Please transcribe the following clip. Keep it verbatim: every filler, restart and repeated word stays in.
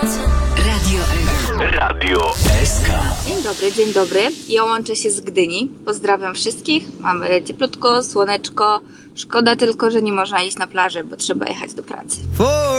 Radio Radio S K. Dzień dobry, dzień dobry. Ja łączę się z Gdyni. Pozdrawiam wszystkich. Mamy cieplutko, słoneczko. Szkoda tylko, że nie można iść na plażę, bo trzeba jechać do pracy.